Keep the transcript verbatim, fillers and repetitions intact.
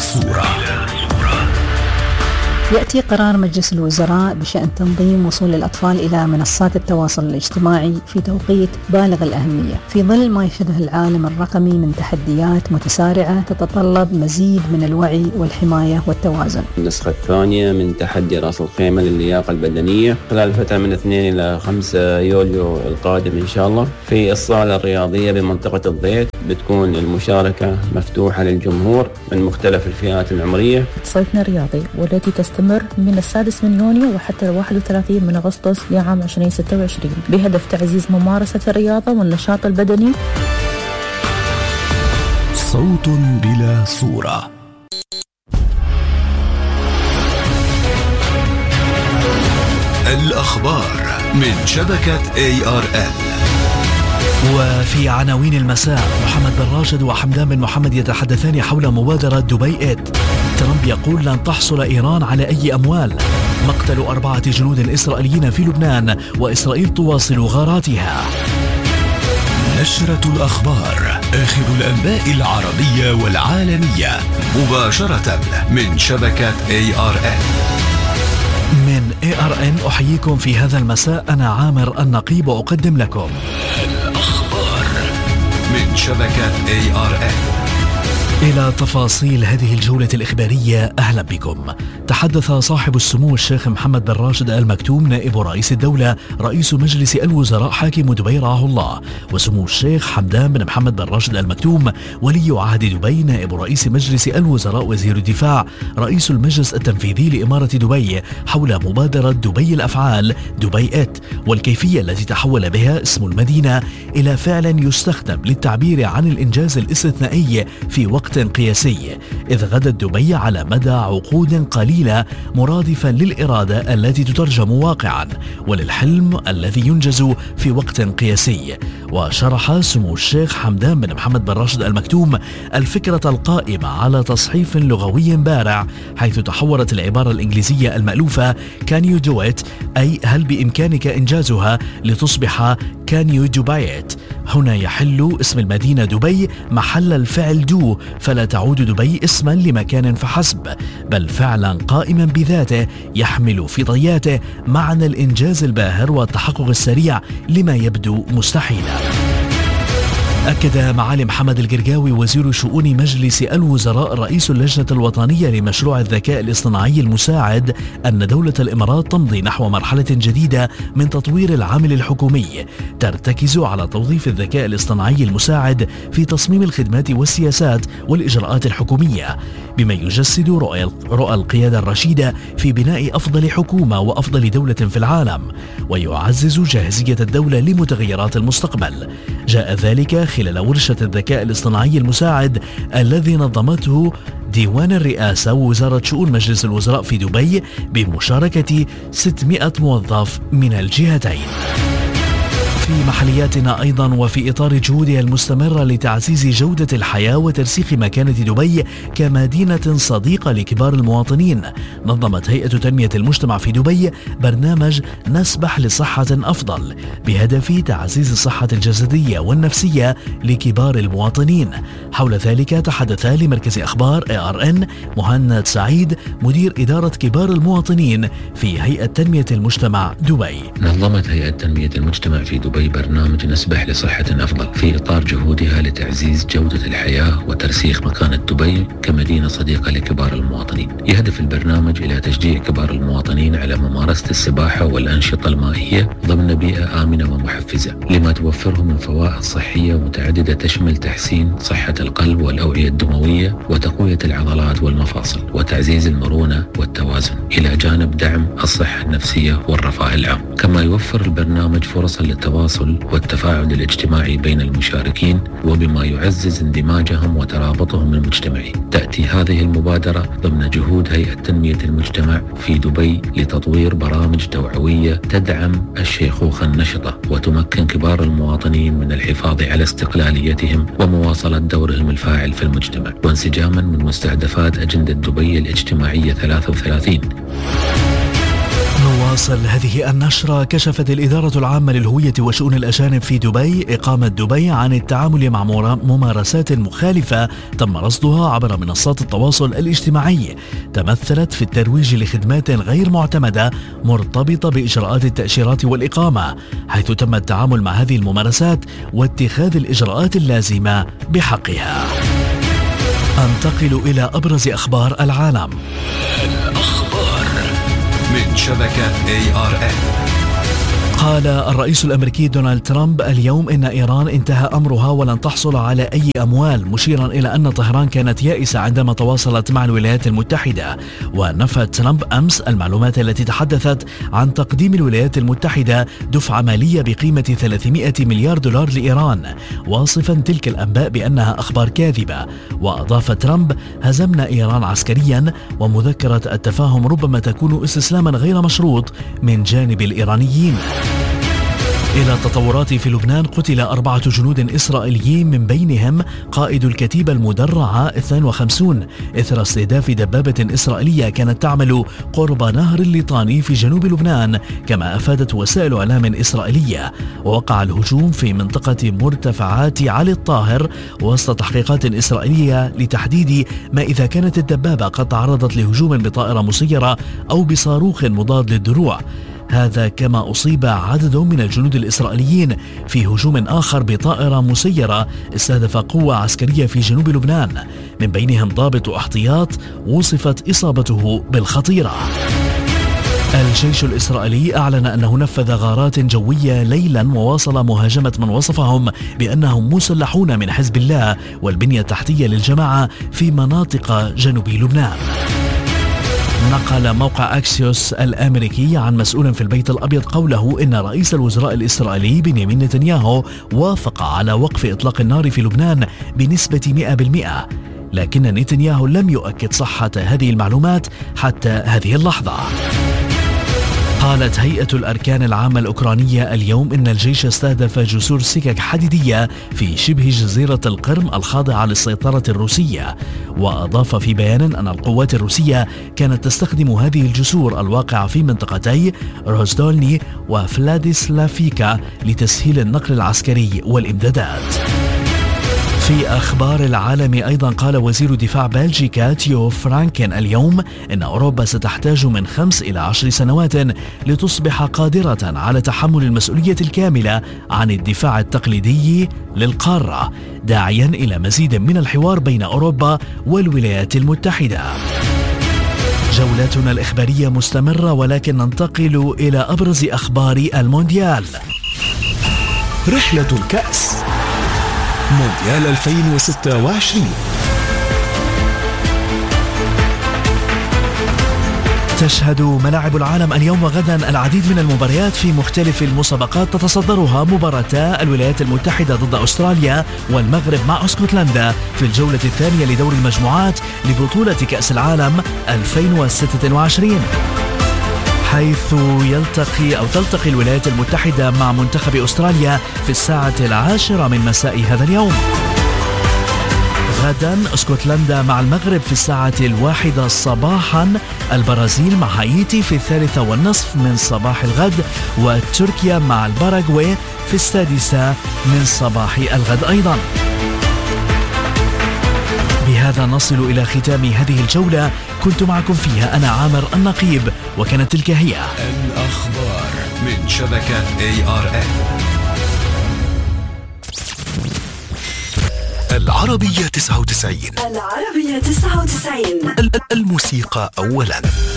صورة. يأتي قرار مجلس الوزراء بشأن تنظيم وصول الأطفال إلى منصات التواصل الاجتماعي في توقيت بالغ الأهمية في ظل ما يشهده العالم الرقمي من تحديات متسارعة تتطلب مزيد من الوعي والحماية والتوازن. النسخة الثانية من تحدي رأس الخيمة للياقة البدنية خلال فترة من اثنين إلى خمسة يوليو القادم إن شاء الله في الصالة الرياضية بمنطقة الضيق. بتكون المشاركة مفتوحة للجمهور من مختلف الفئات العمرية. صيفنا الرياضي والتي تستمر من السادس من يونيو وحتى الواحد وثلاثين من أغسطس لعام ألفين وستة وعشرين بهدف تعزيز ممارسة الرياضة والنشاط البدني. صوت بلا صورة. الأخبار من شبكة إيه آر إل. وفي عناوين المساء، محمد بن راشد وحمدان بن محمد يتحدثان حول مبادرة دبي إيت. ترامب يقول لن تحصل إيران على أي أموال. مقتل أربعة جنود إسرائيليين في لبنان وإسرائيل تواصل غاراتها. نشرة الأخبار، آخر الأنباء العربية والعالمية مباشرة من شبكة إيه آر إن. من إيه آر إن أحييكم في هذا المساء، أنا عامر النقيب وأقدم لكم الأخبار من شبكة إيه آر إن. إلى تفاصيل هذه الجولة الإخبارية، أهلا بكم. تحدث صاحب السمو الشيخ محمد بن راشد آل مكتوم نائب رئيس الدولة رئيس مجلس الوزراء حاكم دبي رعاه الله، وسمو الشيخ حمدان بن محمد بن راشد آل مكتوم ولي عهد دبي نائب رئيس مجلس الوزراء وزير الدفاع رئيس المجلس التنفيذي لإمارة دبي حول مبادرة دبي الأفعال دبي إيت، والكيفية التي تحول بها اسم المدينة إلى فعل يستخدم للتعبير عن الإنجاز الاستثنائي في وقت قياسي، إذ غدت دبي على مدى عقود قليلة مرادفا للإرادة التي تترجم واقعا وللحلم الذي ينجز في وقت قياسي. وشرح سمو الشيخ حمدان بن محمد بن راشد آل مكتوم الفكرة القائمة على تصحيف لغوي بارع، حيث تحورت العبارة الإنجليزية المألوفة can you do it، أي هل بإمكانك إنجازها، لتصبح can you Dubai it. هنا يحل اسم المدينة دبي محل الفعل دو، فلا تعود دبي اسما لمكان فحسب، بل فعلا قائما بذاته يحمل في طياته معنى الإنجاز الباهر والتحقق السريع لما يبدو مستحيلا. أكد معالي محمد القرقاوي وزير شؤون مجلس الوزراء رئيس اللجنة الوطنية لمشروع الذكاء الاصطناعي المساعد أن دولة الإمارات تمضي نحو مرحلة جديدة من تطوير العمل الحكومي ترتكز على توظيف الذكاء الاصطناعي المساعد في تصميم الخدمات والسياسات والإجراءات الحكومية، بما يجسد رؤى رؤى القيادة الرشيدة في بناء أفضل حكومة وأفضل دولة في العالم، ويعزز جاهزية الدولة لمتغيرات المستقبل. جاء ذلك خلال ورشة الذكاء الاصطناعي المساعد الذي نظمته ديوان الرئاسة ووزارة شؤون مجلس الوزراء في دبي بمشاركة ستمائة موظف من الجهتين. في محلياتنا أيضا، وفي إطار جهودها المستمرة لتعزيز جودة الحياة وترسيخ مكانة دبي كمدينة صديقة لكبار المواطنين، نظمت هيئة تنمية المجتمع في دبي برنامج نسبح لصحة أفضل بهدف تعزيز الصحة الجسدية والنفسية لكبار المواطنين. حول ذلك تحدث لمركز أخبار إيه آر إن مهند سعيد مدير إدارة كبار المواطنين في هيئة تنمية المجتمع دبي. نظمت هيئة تنمية المجتمع في دبي برنامج نسبح لصحة أفضل في إطار جهودها لتعزيز جودة الحياة وترسيخ مكانة دبي كمدينة صديقة لكبار المواطنين. يهدف البرنامج إلى تشجيع كبار المواطنين على ممارسة السباحة والأنشطة المائية ضمن بيئة آمنة ومحفزة، لما توفره من فوائد صحية متعددة تشمل تحسين صحة القلب والأوعية الدموية وتقوية العضلات والمفاصل وتعزيز المرونة والتوازن، إلى جانب دعم الصحة النفسية والرفاه العام. كما يوفر البرنامج فرصا للتواصل والتفاعل الاجتماعي بين المشاركين، وبما يعزز اندماجهم وترابطهم المجتمعي. تأتي هذه المبادرة ضمن جهود هيئة تنمية المجتمع في دبي لتطوير برامج توعوية تدعم الشيخوخة النشطة وتمكن كبار المواطنين من الحفاظ على استقلاليتهم ومواصلة دورهم الفاعل في المجتمع، وانسجاما من مستهدفات أجندة دبي الاجتماعية ثلاثة وثلاثين. نواصل هذه النشرة. كشفت الإدارة العامة للهوية وشؤون الأجانب في دبي إقامة دبي عن التعامل مع ممارسات مخالفة تم رصدها عبر منصات التواصل الاجتماعي، تمثلت في الترويج لخدمات غير معتمدة مرتبطة بإجراءات التأشيرات والإقامة، حيث تم التعامل مع هذه الممارسات واتخاذ الإجراءات اللازمة بحقها. أنتقل إلى أبرز أخبار العالم. الأخبار من شبكة إيه آر إن. قال الرئيس الأمريكي دونالد ترامب اليوم إن إيران انتهى أمرها ولن تحصل على أي أموال، مشيرا إلى أن طهران كانت يائسة عندما تواصلت مع الولايات المتحدة. ونفى ترامب أمس المعلومات التي تحدثت عن تقديم الولايات المتحدة دفعة مالية بقيمة ثلاثمائة مليار دولار لإيران، واصفا تلك الأنباء بأنها أخبار كاذبة. وأضاف ترامب: هزمنا إيران عسكريا، ومذكرة التفاهم ربما تكون استسلاما غير مشروط من جانب الإيرانيين. إلى التطورات في لبنان. قتل أربعة جنود إسرائيليين من بينهم قائد الكتيبة المدرعة اثنين وخمسين إثر استهداف دبابة إسرائيلية كانت تعمل قرب نهر الليطاني في جنوب لبنان، كما أفادت وسائل إعلام إسرائيلية. ووقع الهجوم في منطقة مرتفعات علي الطاهر وسط تحقيقات إسرائيلية لتحديد ما إذا كانت الدبابة قد تعرضت لهجوم بطائرة مسيرة أو بصاروخ مضاد للدروع. هذا كما أصيب عدد من الجنود الإسرائيليين في هجوم آخر بطائرة مسيرة استهدف قوة عسكرية في جنوب لبنان، من بينهم ضابط احتياط وصفت إصابته بالخطيرة. الجيش الإسرائيلي أعلن أنه نفذ غارات جوية ليلا وواصل مهاجمة من وصفهم بأنهم مسلحون من حزب الله والبنية التحتية للجماعة في مناطق جنوب لبنان. نقل موقع أكسيوس الأمريكي عن مسؤول في البيت الأبيض قوله إن رئيس الوزراء الإسرائيلي بنيامين نتنياهو وافق على وقف إطلاق النار في لبنان بنسبة مئة بالمئة، لكن نتنياهو لم يؤكد صحة هذه المعلومات حتى هذه اللحظة. قالت هيئة الأركان العامة الأوكرانية اليوم إن الجيش استهدف جسور سكك حديدية في شبه جزيرة القرم الخاضعة للسيطرة الروسية. وأضاف في بيان أن القوات الروسية كانت تستخدم هذه الجسور الواقعة في منطقتي روزدولني وفلاديسلافيكا لتسهيل النقل العسكري والإمدادات. في أخبار العالم أيضا قال وزير دفاع بلجيكا تيو فرانكن اليوم إن أوروبا ستحتاج من خمس إلى عشر سنوات لتصبح قادرة على تحمل المسؤولية الكاملة عن الدفاع التقليدي للقارة، داعيا إلى مزيد من الحوار بين أوروبا والولايات المتحدة. جولتنا الإخبارية مستمرة، ولكن ننتقل إلى أبرز أخبار المونديال. رحلة الكأس مونديال ألفين وستة وعشرين. تشهد ملاعب العالم اليوم وغدا العديد من المباريات في مختلف المسابقات، تتصدرها مباراتا الولايات المتحدة ضد أستراليا والمغرب مع اسكتلندا في الجولة الثانية لدور المجموعات لبطولة كأس العالم ألفين وستة وعشرين، حيث يلتقي أو تلتقي الولايات المتحدة مع منتخب أستراليا في الساعة العاشرة من مساء هذا اليوم. غدا اسكتلندا مع المغرب في الساعة الواحدة صباحا، البرازيل مع هايتي في الثالثة والنصف من صباح الغد، وتركيا مع الباراغواي في السادسة من صباح الغد أيضا. بهذا نصل إلى ختام هذه الجولة، كنت معكم فيها أنا عامر النقيب، وكانت تلك هي الأخبار من شبكة إيه آر إن. العربية تسعة وتسعين. العربية تسعة وتسعين. الموسيقى أولاً.